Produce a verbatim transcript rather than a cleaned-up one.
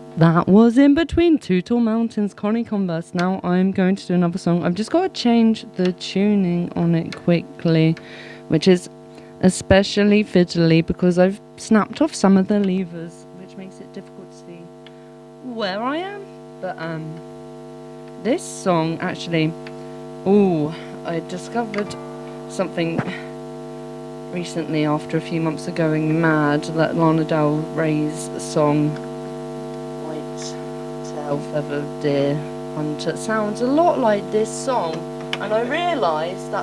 That was In Between Two Tall Mountains, Connie Converse. Now I'm going to do another song. I've just got to change the tuning on it quickly, which is especially fiddly because I've snapped off some of the levers, which makes it difficult to see where I am. But um, this song actually, ooh, I discovered something recently after a few months of going mad, that Lana Del Rey's song White Tail Feather Deer Hunter sounds a lot like this song, and I realised that